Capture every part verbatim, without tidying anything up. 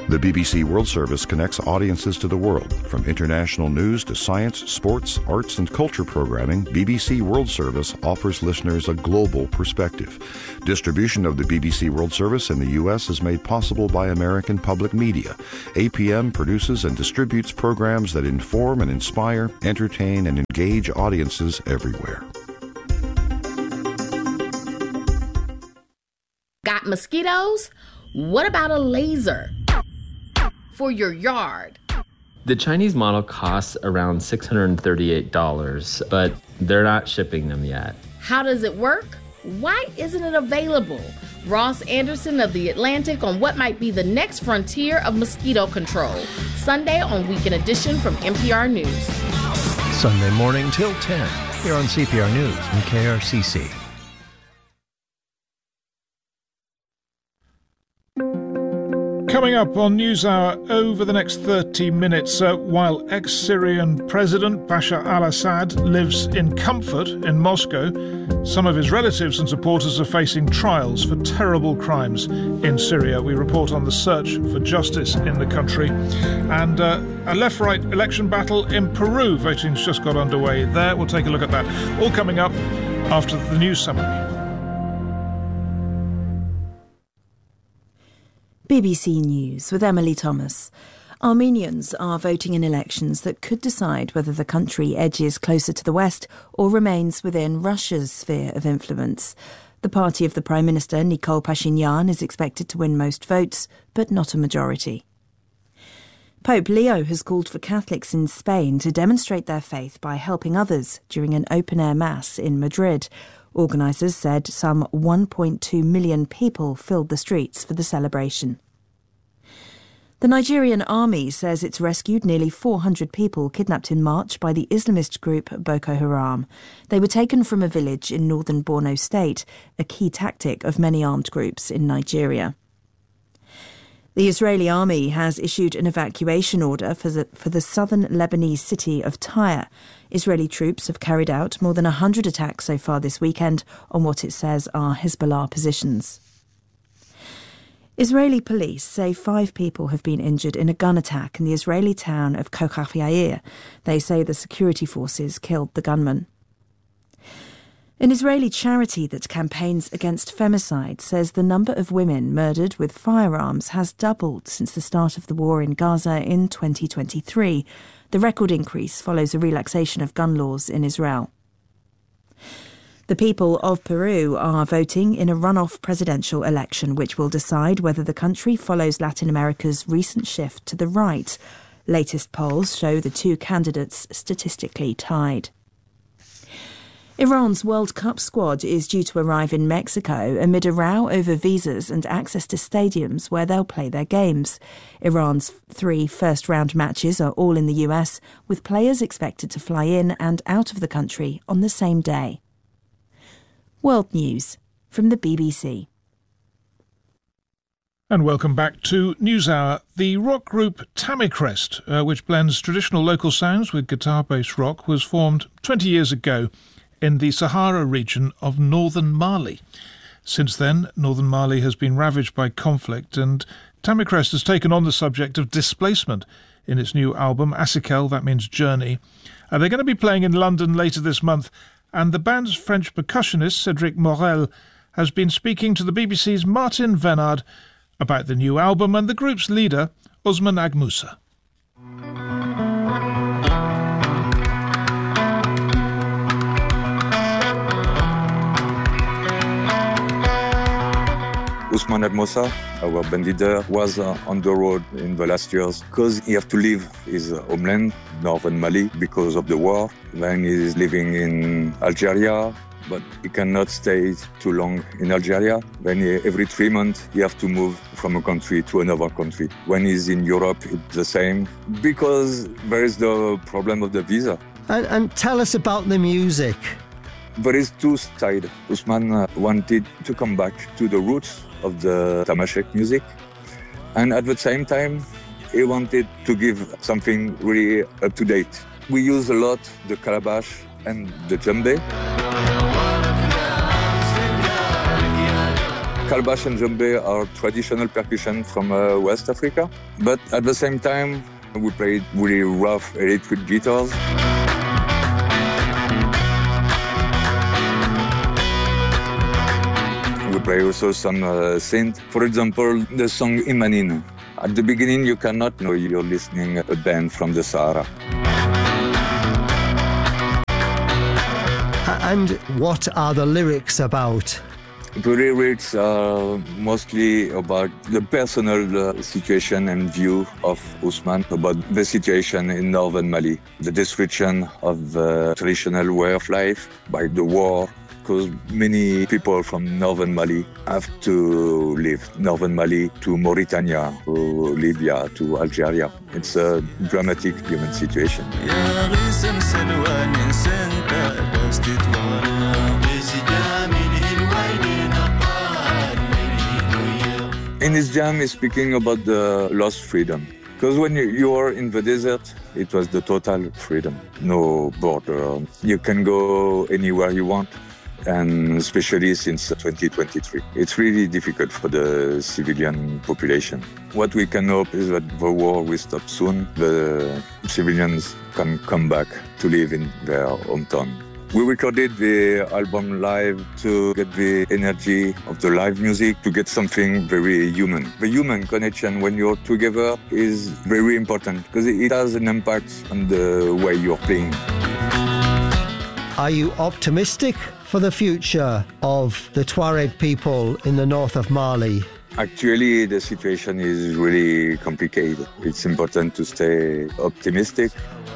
The B B C World Service connects audiences to the world. From international news to science, sports, arts, and culture programming, B B C World Service offers listeners a global perspective. Distribution of the B B C World Service in the U S is made possible by American Public Media. A P M produces and distributes programs that inform and inspire, entertain, and engage audiences everywhere. Got mosquitoes? What about a laser for your yard? The Chinese model costs around six hundred thirty-eight dollars, but they're not shipping them yet. How does it work? Why isn't it available? Ross Anderson of The Atlantic on what might be the next frontier of mosquito control. Sunday on Weekend Edition from N P R News. Sunday morning till ten, here on C P R News and K R C C. Coming up on NewsHour over the next thirty minutes, uh, while ex-Syrian President Bashar al-Assad lives in comfort in Moscow, some of his relatives and supporters are facing trials for terrible crimes in Syria. We report on the search for justice in the country. And uh, a left-right election battle in Peru. Voting's just got underway there. We'll take a look at that. All coming up after the news summary. B B C News with Emily Thomas. Armenians are voting in elections that could decide whether the country edges closer to the West or remains within Russia's sphere of influence. The party of the Prime Minister, Nikol Pashinyan, is expected to win most votes, but not a majority. Pope Leo has called for Catholics in Spain to demonstrate their faith by helping others during an open-air mass in Madrid. Organisers said some one point two million people filled the streets for the celebration. The Nigerian army says it's rescued nearly four hundred people kidnapped in March by the Islamist group Boko Haram. They were taken from a village in northern Borno State, a key tactic of many armed groups in Nigeria. The Israeli army has issued an evacuation order for the, for the southern Lebanese city of Tyre. Israeli troops have carried out more than one hundred attacks so far this weekend on what it says are Hezbollah positions. Israeli police say five people have been injured in a gun attack in the Israeli town of Kochach Yair. They say the security forces killed the gunman. An Israeli charity that campaigns against femicide says the number of women murdered with firearms has doubled since the start of the war in Gaza in twenty twenty-three. The record increase follows a relaxation of gun laws in Israel. The people of Peru are voting in a runoff presidential election, which will decide whether the country follows Latin America's recent shift to the right. Latest polls show the two candidates statistically tied. Iran's World Cup squad is due to arrive in Mexico amid a row over visas and access to stadiums where they'll play their games. Iran's three first-round matches are all in the U S, with players expected to fly in and out of the country on the same day. World News from the B B C. And welcome back to NewsHour. The rock group Tamicrest, uh, which blends traditional local sounds with guitar-based rock, was formed twenty years ago in the Sahara region of northern Mali. Since then, northern Mali has been ravaged by conflict, and Tamicrest has taken on the subject of displacement in its new album, Asikel, that means journey. Uh, they're going to be playing in London later this month, and the band's French percussionist, Cédric Morel, has been speaking to the B B C's Martin Venard about the new album and the group's leader, Osman Agmusa. Osman Agmusa, our band leader, was uh, on the road in the last years because he have to leave his uh, homeland, northern Mali, because of the war. Then he is living in Algeria, but he cannot stay too long in Algeria. Then he, every three months he have to move from a country to another country. When he's in Europe, it's the same, because there is the problem of the visa. And, and tell us about the music. There is two sides. Osman uh, wanted to come back to the roots of the Tamashek music, and at the same time he wanted to give something really up to date. We use a lot the calabash and the djembe. Calabash and djembe are traditional percussion from uh, West Africa, but at the same time, we played really rough electric guitars. We play also some uh, synth. For example, the song Imanin. At the beginning, you cannot know you're listening to a band from the Sahara. And what are the lyrics about? The lyrics are mostly about the personal uh, situation and view of Ousmane, about the situation in northern Mali, the destruction of the traditional way of life by the war, because many people from northern Mali have to leave northern Mali to Mauritania, to Libya, to Algeria. It's a dramatic human situation. In his jam, he's speaking about the lost freedom. Because when you, you are in the desert, it was the total freedom, no border. You can go anywhere you want, and especially since twenty twenty-three. It's really difficult for the civilian population. What we can hope is that the war will stop soon. The civilians can come back to live in their hometown. We recorded the album live to get the energy of the live music, to get something very human. The human connection when you're together is very important because it has an impact on the way you're playing. Are you optimistic for the future of the Tuareg people in the north of Mali? Actually, the situation is really complicated. It's important to stay optimistic.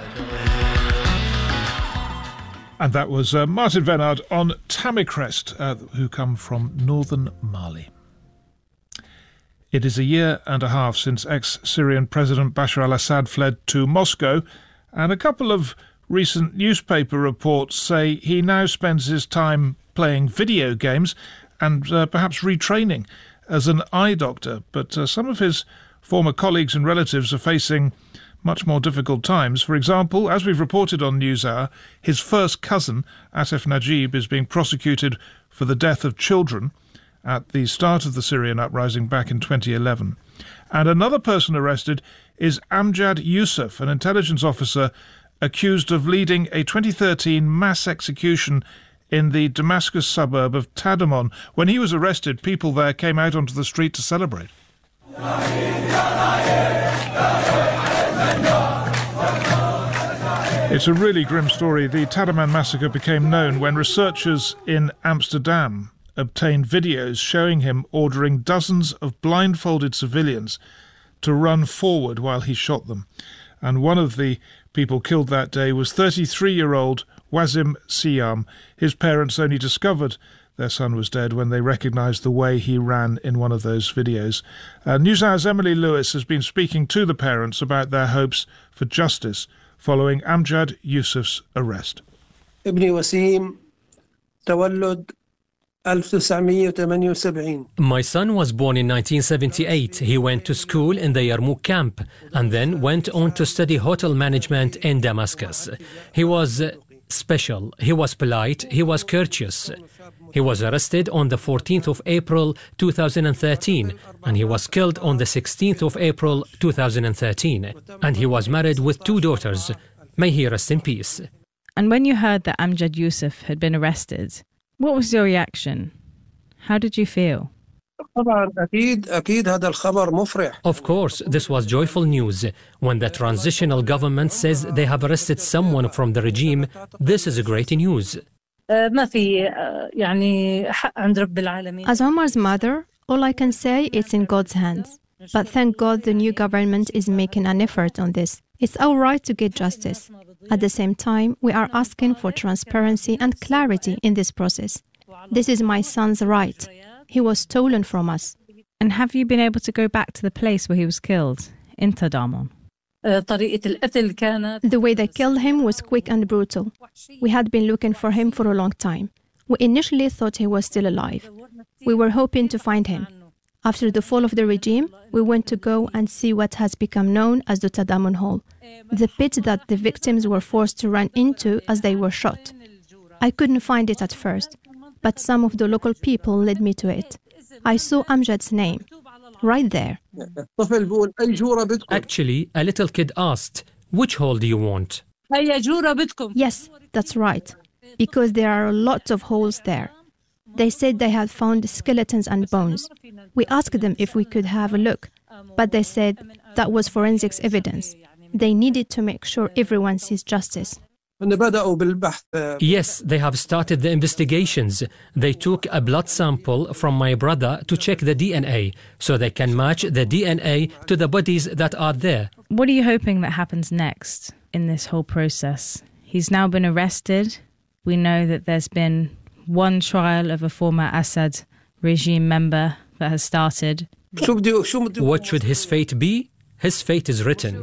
And that was uh, Martin Venard on Tamicrest, uh, who come from northern Mali. It is a year and a half since ex-Syrian President Bashar al-Assad fled to Moscow, and a couple of recent newspaper reports say he now spends his time playing video games and uh, perhaps retraining as an eye doctor. But uh, some of his former colleagues and relatives are facing much more difficult times. For example, as we've reported on NewsHour, his first cousin, Atef Najib, is being prosecuted for the death of children at the start of the Syrian uprising back in twenty eleven. And another person arrested is Amjad Yusuf, an intelligence officer accused of leading a twenty thirteen mass execution in the Damascus suburb of Tadamon. When he was arrested, people there came out onto the street to celebrate. It's a really grim story. The Tadamon massacre became known when researchers in Amsterdam obtained videos showing him ordering dozens of blindfolded civilians to run forward while he shot them. And one of the people killed that day was thirty-three-year-old Wazim Siam. His parents only discovered their son was dead when they recognised the way he ran in one of those videos. Uh, NewsHour's Emily Lewis has been speaking to the parents about their hopes for justice following Amjad Yusuf's arrest. ابني وسيم تولد ألف وتسعمئة وثمانية وسبعين. My son was born in nineteen seventy-eight. He went to school in the Yarmouk camp and then went on to study hotel management in Damascus. He was special, he was polite, he was courteous. He was arrested on the fourteenth of April two thousand thirteen and he was killed on the sixteenth of April two thousand thirteen. And he was married with two daughters. May he rest in peace. And when you heard that Amjad Yusuf had been arrested, what was your reaction? How did you feel? Of course, this was joyful news. When the transitional government says they have arrested someone from the regime, this is great news. As Omar's mother, all I can say is in God's hands. But thank God the new government is making an effort on this. It's our right to get justice. At the same time, we are asking for transparency and clarity in this process. This is my son's right. He was stolen from us. And have you been able to go back to the place where he was killed, in Tadamon? The way they killed him was quick and brutal. We had been looking for him for a long time. We initially thought he was still alive. We were hoping to find him. After the fall of the regime, we went to go and see what has become known as the Tadamon Hole, the pit that the victims were forced to run into as they were shot. I couldn't find it at first, but some of the local people led me to it. I saw Amjad's name right there. Actually, a little kid asked, "Which hole do you want?" Yes, that's right. Because there are lots of holes there. They said they had found skeletons and bones. We asked them if we could have a look, but they said that was forensics evidence. They needed to make sure everyone sees justice. Yes, they have started the investigations. They took a blood sample from my brother to check the D N A, so they can match the D N A to the bodies that are there. What are you hoping that happens next in this whole process? He's now been arrested. We know that there's been one trial of a former Assad regime member that has started. What should his fate be? His fate is written.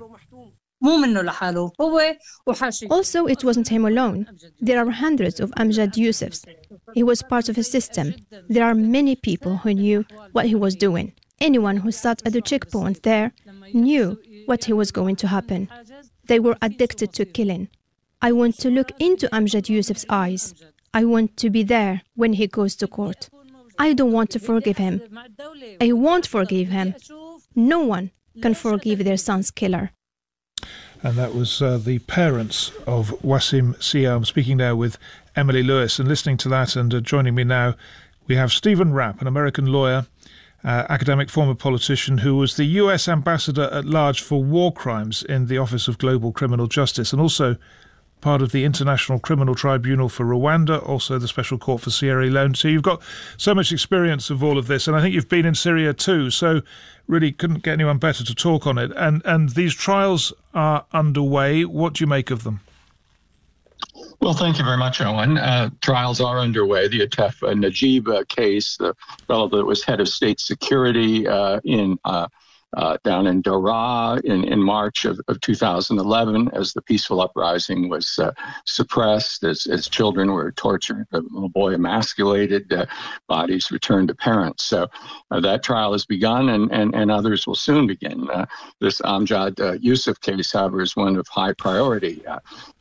Also, it wasn't him alone. There are hundreds of Amjad Yousefs. He was part of a system. There are many people who knew what he was doing. Anyone who sat at the checkpoint there knew what he was going to happen. They were addicted to killing. I want to look into Amjad Yousef's eyes. I want to be there when he goes to court. I don't want to forgive him. I won't forgive him. No one can forgive their son's killer. And that was uh, the parents of Wassim Siam speaking now with Emily Lewis. And listening to that and uh, joining me now, we have Stephen Rapp, an American lawyer, uh, academic, former politician, who was the U S ambassador at large for war crimes in the Office of Global Criminal Justice, and also part of the International Criminal Tribunal for Rwanda, also the Special Court for Sierra Leone. So you've got so much experience of all of this, and I think you've been in Syria too, so really couldn't get anyone better to talk on it. And and these trials are underway. What do you make of them? Well, thank you very much, Owen. Uh, trials are underway. The Atef uh, Najib uh, case, the fellow that was head of state security uh, in uh, Uh, down in Daraa in, in March of, of two thousand eleven, as the peaceful uprising was uh, suppressed, as, as children were tortured, a little boy emasculated, uh, bodies returned to parents. So uh, that trial has begun, and, and, and others will soon begin. Uh, this Amjad uh, Yousef case, however, is one of high priority. Uh,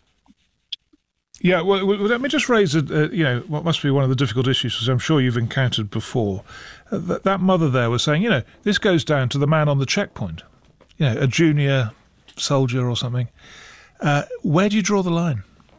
Yeah, well, let me just raise, a, uh, you know, what must be one of the difficult issues, as I'm sure you've encountered before. Uh, that, that mother there was saying, you know, this goes down to the man on the checkpoint, you know, a junior soldier or something. Uh, where do you draw the line?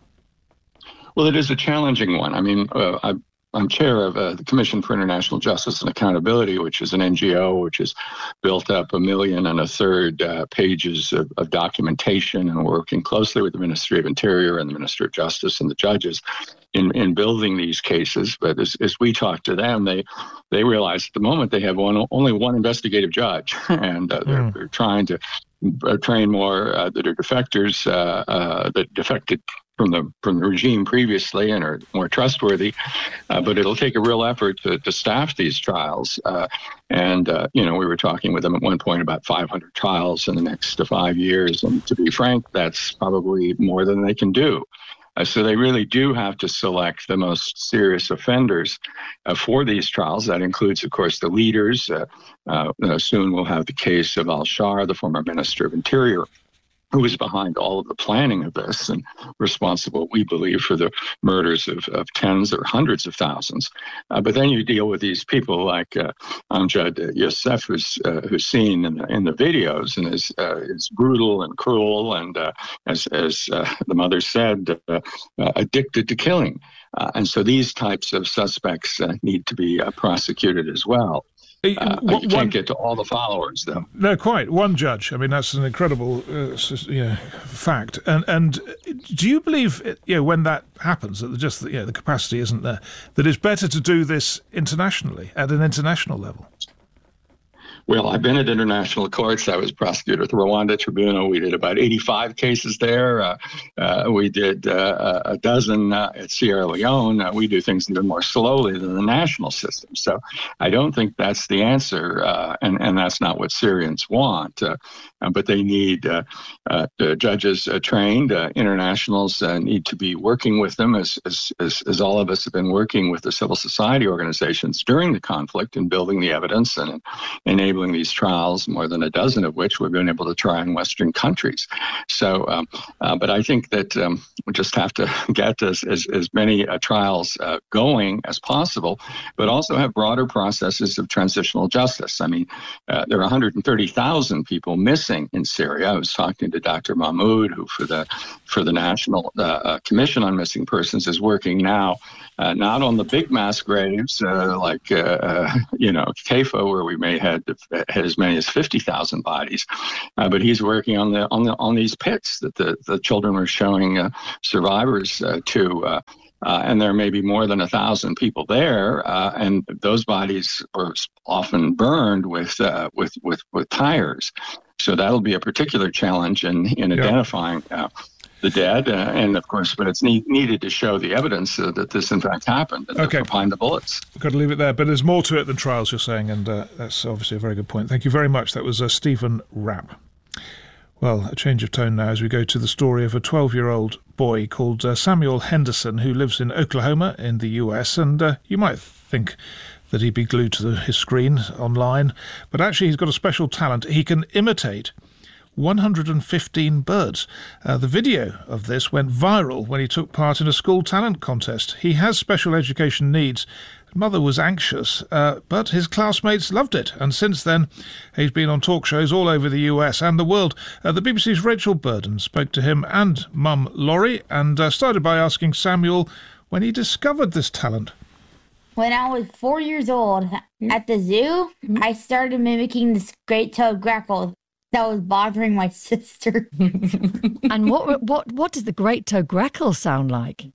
Well, it is a challenging one. I mean, uh, I I'm chair of uh, the Commission for International Justice and Accountability, which is an N G O which has built up a million and a third uh, pages of, of documentation, and working closely with the Ministry of Interior and the Ministry of Justice and the judges in, in building these cases. But as, as we talk to them, they they realize at the moment they have one only one investigative judge, and uh, they're, mm. they're trying to uh, train more uh, that are defectors, uh, uh, that defected from the from the regime previously and are more trustworthy, uh, but it'll take a real effort to, to staff these trials. Uh, and, uh, you know, we were talking with them at one point about five hundred trials in the next uh, five years. And to be frank, that's probably more than they can do. Uh, so they really do have to select the most serious offenders uh, for these trials. That includes, of course, the leaders. Uh, uh, soon we'll have the case of al-Shar, the former Minister of Interior, who was behind all of the planning of this and responsible, we believe, for the murders of, of tens or hundreds of thousands. Uh, but then you deal with these people like uh, Amjad Yousef, who's, uh, who's seen in the, in the videos and is, uh, is brutal and cruel and, uh, as, as uh, the mother said, uh, uh, addicted to killing. Uh, and so these types of suspects uh, need to be uh, prosecuted as well. Uh, you can't one, get to all the followers, though. No, quite. One judge. I mean, that's an incredible uh, you know, fact. And and do you believe, you know, when that happens, that just you know, the capacity isn't there, that it's better to do this internationally, at an international level? Well, I've been at international courts. I was prosecutor at the Rwanda Tribunal. We did about eighty-five cases there. Uh, uh, we did uh, a dozen uh, at Sierra Leone. Uh, we do things even more slowly than the national system. So I don't think that's the answer, uh, and, and that's not what Syrians want. Uh, uh, but they need uh, uh, judges uh, trained. Uh, internationals uh, need to be working with them, as, as, as, as all of us have been working with the civil society organizations during the conflict and building the evidence and enabling enabling these trials, more than a dozen of which we've been able to try in Western countries. So, um, uh, but I think that um, we just have to get as, as, as many uh, trials uh, going as possible, but also have broader processes of transitional justice. I mean, uh, there are one hundred thirty thousand people missing in Syria. I was talking to Doctor Mahmoud, who for the for the National uh, uh, Commission on Missing Persons is working now, uh, not on the big mass graves uh, like, uh, uh, you know, Kafo, where we may have had, had as many as fifty thousand bodies, uh, but he's working on the on the on these pits that the, the children were showing uh, survivors uh, to. Uh, Uh, and there may be more than a thousand people there, uh, and those bodies are often burned with uh, with with with tires. So that'll be a particular challenge in in yeah. identifying uh, the dead, uh, and of course, but it's need, needed to show the evidence uh, that this in fact happened and okay. find the bullets. We've got to leave it there, but there's more to it than trials, you're saying, and uh, that's obviously a very good point. Thank you very much. That was uh, Stephen Rapp. Well, a change of tone now as we go to the story of a twelve-year-old boy called uh, Samuel Henderson, who lives in Oklahoma in the U S, and uh, you might think that he'd be glued to the, his screen online, but actually he's got a special talent. He can imitate one hundred fifteen birds. Uh, the video of this went viral when he took part in a school talent contest. He has special education needs. His mother was anxious, uh, but his classmates loved it, and since then he's been on talk shows all over the U S and the world. Uh, the B B C's Rachel Burden spoke to him and mum Laurie, and uh, started by asking Samuel when he discovered this talent. When I was four years old, at the zoo, I started mimicking this great-toed grackle that was bothering my sister. And what what what does the great-toed grackle sound like?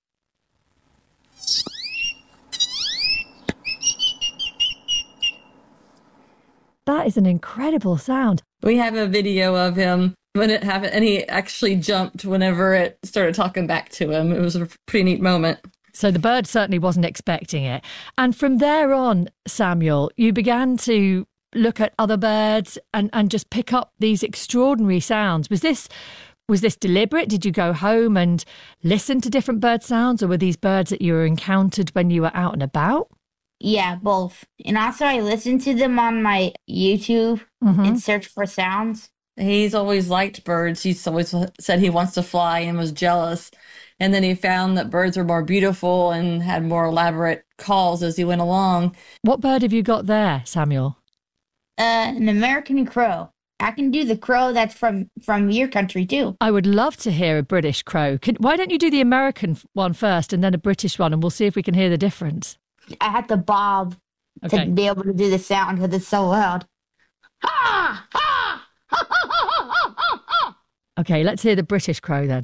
That is an incredible sound. We have a video of him when it happened, and he actually jumped whenever it started talking back to him. It was a pretty neat moment. So the bird certainly wasn't expecting it. And from there on, Samuel, you began to look at other birds and, and just pick up these extraordinary sounds. Was this was this deliberate? Did you go home and listen to different bird sounds, or were these birds that you were encountered when you were out and about? Yeah, both. And also I listened to them on my YouTube mm-hmm. and searched for sounds. He's always liked birds. He's always said he wants to fly and was jealous. And then he found that birds were more beautiful and had more elaborate calls as he went along. What bird have you got there, Samuel? Uh, an American crow. I can do the crow that's from, from your country, too. I would love to hear a British crow. Can, why don't you do the American one first and then a British one, and we'll see if we can hear the difference. I have to bob okay. to be able to do the sound because it's so loud. Ha! Ha! Ha! Ha! Ha! Ha! Ha! Okay, let's hear the British crow then.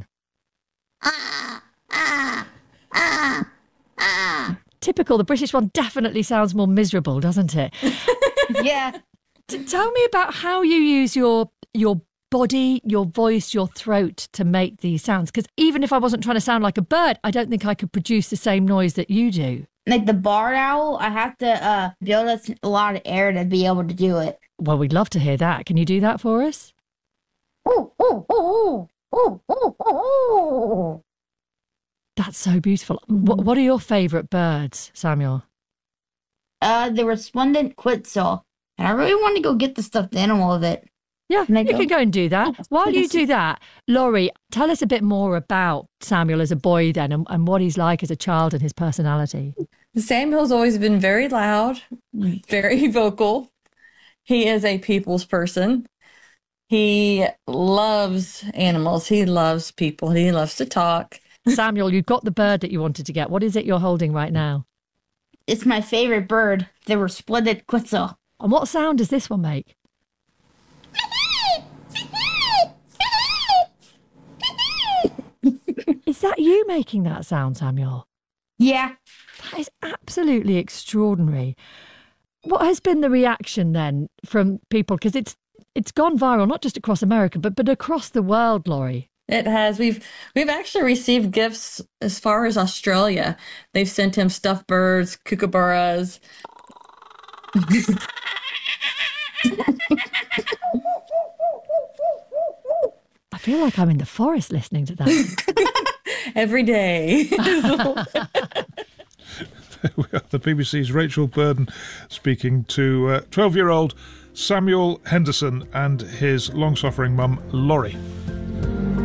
Ah! Ah! Ah! Ah! Typical. The British one definitely sounds more miserable, doesn't it? Yeah. T- tell me about how you use your your body, your voice, your throat to make these sounds. Because even if I wasn't trying to sound like a bird, I don't think I could produce the same noise that you do. Like the barred owl, I have to uh, build up a lot of air to be able to do it. Well, we'd love to hear that. Can you do that for us? Ooh, ooh, ooh, ooh, ooh, ooh, ooh. That's so beautiful. What, what are your favourite birds, Samuel? Uh, the resplendent quetzal. And I really want to go get the stuffed animal of it. Yeah, can you go? can go and do that. While you do that, Laurie, tell us a bit more about Samuel as a boy then, and, and what he's like as a child and his personality. Samuel's always been very loud, very vocal. He is a people's person. He loves animals. He loves people. He loves to talk. Samuel, you've got the bird that you wanted to get. What is it you're holding right now? It's my favorite bird, the resplendent quetzal. And what sound does this one make? Is that you making that sound, Samuel? Yeah. That is absolutely extraordinary. What has been the reaction then from people? Because it's it's gone viral, not just across America, but but across the world, Laurie. It has. We've we've actually received gifts as far as Australia. They've sent him stuffed birds, kookaburras. I feel like I'm in the forest listening to that. Every day. There the B B C's Rachel Burden speaking to twelve-year-old Samuel Henderson and his long-suffering mum, Laurie.